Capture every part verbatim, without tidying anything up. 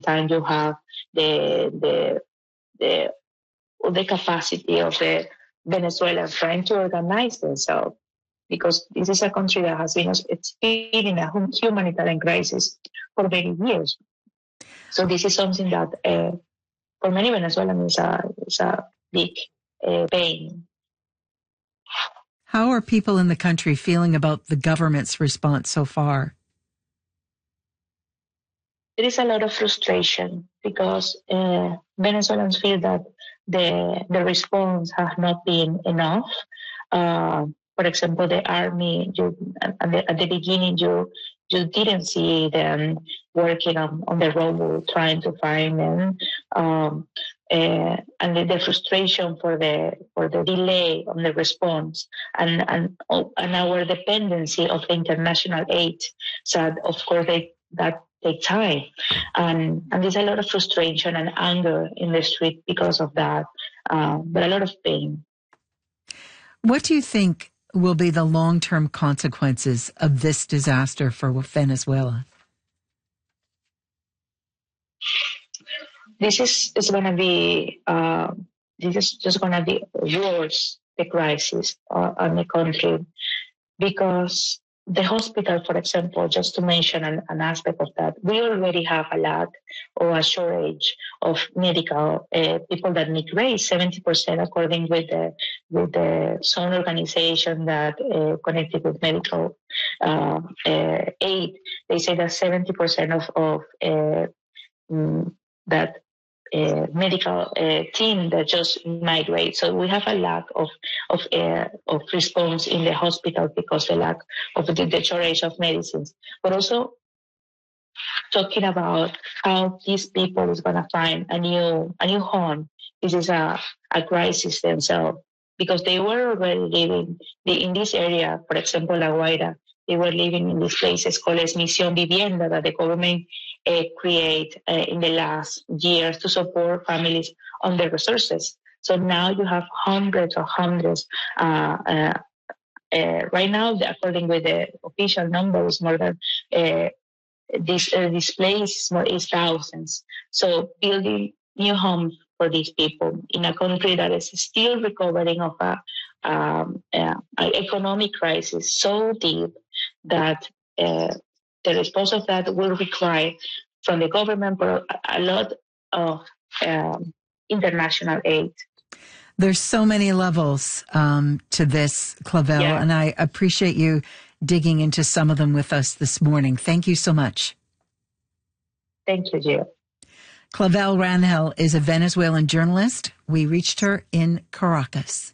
time you have the the the the capacity of the Venezuelans trying to organize themselves, because this is a country that has been experiencing a humanitarian crisis for many years. So this is something that uh, for many Venezuelans is a, is a big uh, pain. How are people in the country feeling about the government's response so far? There is a lot of frustration because uh, Venezuelans feel that the the response has not been enough. Uh, for example, the army, you, at, the, at the beginning, you you didn't see them working on, on the road, trying to find them, um, uh, and the, the frustration for the for the delay on the response, and and and our dependency of international aid. So of course they that. take time. And, and there's a lot of frustration and anger in the street because of that, uh, but a lot of pain. What do you think will be the long-term consequences of this disaster for Venezuela? This is, is going to be, uh, this is just going to be worse, the crisis uh, on the country, because the hospital, for example, just to mention an, an aspect of that, we already have a lack or a shortage of medical uh, people that migrate. seventy percent, according with the with the some organization that uh, connected with medical uh, uh, aid, they say that seventy percent of of uh, mm, that. Uh, medical uh, team that just migrate. So we have a lack of of uh, of response in the hospital because the lack of the, the shortage of medicines. But also talking about how these people is going to find a new a new home. This is a a crisis themselves, because they were already living the, in this area. For example, La Guaira, they were living in these places called as Misión Vivienda that the government uh, create uh, in the last years to support families on their resources. So now you have hundreds or hundreds. Uh, uh, uh, right now, according with the official numbers, more than uh, this uh, displaced more is thousands. So building new homes for these people in a country that is still recovering of a, um, uh, an economic crisis so deep that uh, the response of that will require from the government a lot of um, international aid. There's so many levels um, to this, Clavel, yeah. And I appreciate you digging into some of them with us this morning. Thank you so much. Thank you, Jill. Clavel Rangel is a Venezuelan journalist. We reached her in Caracas.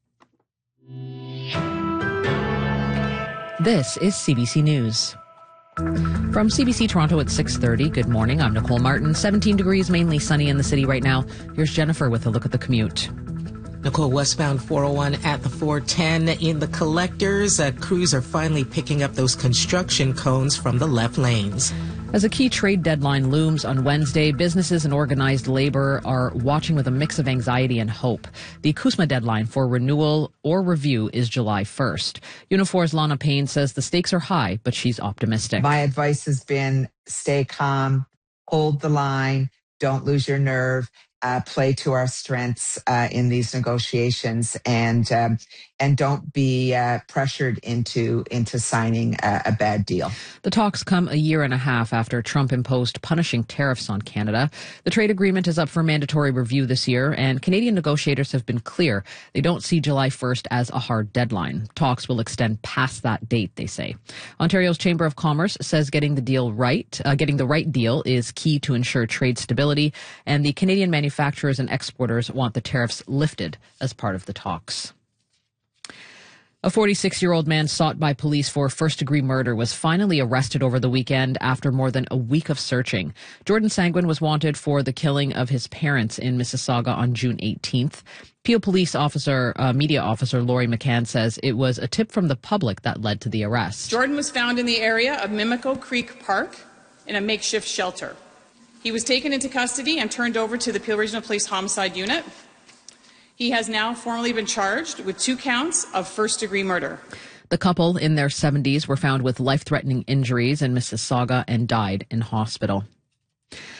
This is C B C News. From C B C Toronto at six thirty, good morning. I'm Nicole Martin. seventeen degrees, mainly sunny in the city right now. Here's Jennifer with a look at the commute. Nicole, westbound four oh one at the four ten in the collectors. Uh, crews are finally picking up those construction cones from the left lanes. As a key trade deadline looms on Wednesday, businesses and organized labor are watching with a mix of anxiety and hope. The CUSMA deadline for renewal or review is July first. Unifor's Lana Payne says the stakes are high, but she's optimistic. My advice has been stay calm, hold the line, don't lose your nerve. Uh, play to our strengths uh, in these negotiations, and um, and don't be uh, pressured into into signing a, a bad deal. The talks come a year and a half after Trump imposed punishing tariffs on Canada. The trade agreement is up for mandatory review this year, and Canadian negotiators have been clear they don't see July first as a hard deadline. Talks will extend past that date, they say. Ontario's Chamber of Commerce says getting the deal right, uh, getting the right deal is key to ensure trade stability, and the Canadian manufacturers Manufacturers and exporters want the tariffs lifted as part of the talks. A forty-six-year-old man sought by police for first-degree murder was finally arrested over the weekend after more than a week of searching. Jordan Sanguin was wanted for the killing of his parents in Mississauga on June eighteenth. Peel Police Officer, uh, Media Officer Laurie McCann says it was a tip from the public that led to the arrest. Jordan was found in the area of Mimico Creek Park in a makeshift shelter. He was taken into custody and turned over to the Peel Regional Police Homicide Unit. He has now formally been charged with two counts of first-degree murder. The couple in their seventies were found with life-threatening injuries in Mississauga and died in hospital.